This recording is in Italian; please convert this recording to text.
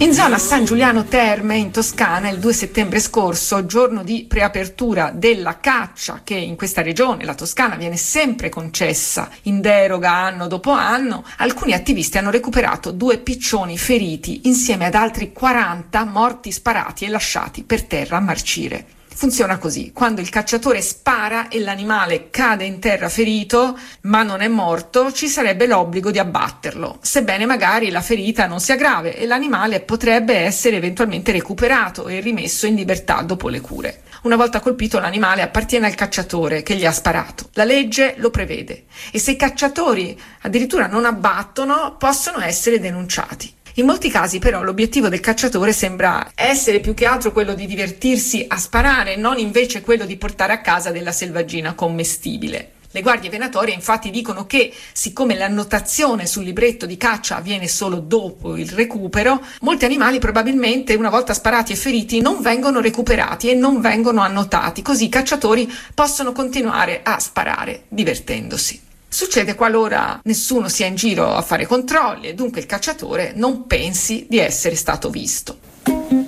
In zona San Giuliano Terme, in Toscana, il 2 settembre scorso, giorno di preapertura della caccia, che in questa regione, la Toscana, viene sempre concessa in deroga anno dopo anno, alcuni attivisti hanno recuperato 2 piccioni feriti insieme ad altri 40 morti sparati e lasciati per terra a marcire. Funziona così: quando il cacciatore spara e l'animale cade in terra ferito, ma non è morto, ci sarebbe l'obbligo di abbatterlo, sebbene magari la ferita non sia grave e l'animale potrebbe essere eventualmente recuperato e rimesso in libertà dopo le cure. Una volta colpito, l'animale appartiene al cacciatore che gli ha sparato. La legge lo prevede e se i cacciatori addirittura non abbattono, possono essere denunciati. In molti casi però l'obiettivo del cacciatore sembra essere più che altro quello di divertirsi a sparare, non invece quello di portare a casa della selvaggina commestibile. Le guardie venatorie infatti dicono che, siccome l'annotazione sul libretto di caccia avviene solo dopo il recupero, molti animali probabilmente, una volta sparati e feriti, non vengono recuperati e non vengono annotati, così i cacciatori possono continuare a sparare divertendosi. Succede qualora nessuno sia in giro a fare controlli e dunque il cacciatore non pensi di essere stato visto.